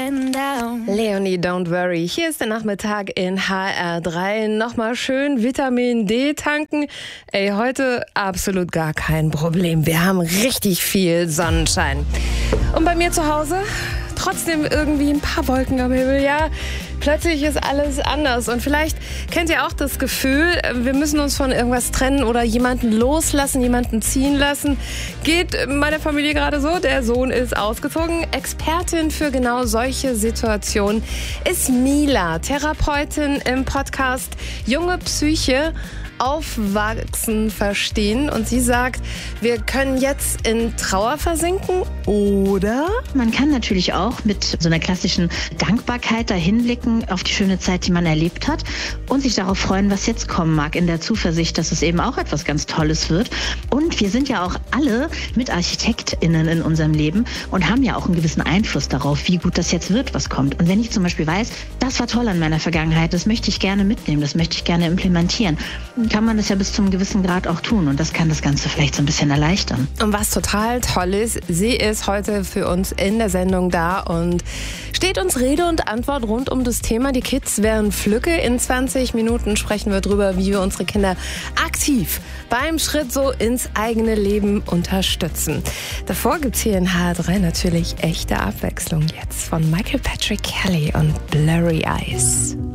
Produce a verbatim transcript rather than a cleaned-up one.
getting down. Leonie, don't worry. Hier ist der Nachmittag in H R drei. Nochmal schön Vitamin D tanken. Ey, heute absolut gar kein Problem. Wir haben richtig viel Sonnenschein. Und bei mir zu Hause trotzdem irgendwie ein paar Wolken am Himmel, ja. Plötzlich ist alles anders und vielleicht kennt ihr auch das Gefühl, wir müssen uns von irgendwas trennen oder jemanden loslassen, jemanden ziehen lassen. Geht meiner Familie gerade so, der Sohn ist ausgezogen. Expertin für genau solche Situationen ist Mila, Therapeutin im Podcast Junge Psyche. Aufwachsen verstehen und sie sagt, wir können jetzt in Trauer versinken, oder? Man kann natürlich auch mit so einer klassischen Dankbarkeit dahin blicken auf die schöne Zeit, die man erlebt hat und sich darauf freuen, was jetzt kommen mag, in der Zuversicht, dass es eben auch etwas ganz Tolles wird. Und wir sind ja auch alle mit ArchitektInnen in unserem Leben und haben ja auch einen gewissen Einfluss darauf, wie gut das jetzt wird, was kommt. Und wenn ich zum Beispiel weiß, das war toll an meiner Vergangenheit, das möchte ich gerne mitnehmen, das möchte ich gerne implementieren, kann man das ja bis zu einem gewissen Grad auch tun und das kann das Ganze vielleicht so ein bisschen erleichtern. Und was total toll ist, sie ist heute für uns in der Sendung da und steht uns Rede und Antwort rund um das Thema. Die Kids wären Flücke. In zwanzig Minuten sprechen wir drüber, wie wir unsere Kinder aktiv beim Schritt so ins eigene Leben unterstützen. Davor gibt's hier in H R drei natürlich echte Abwechslung jetzt von Michael Patrick Kelly und Blurry Eyes.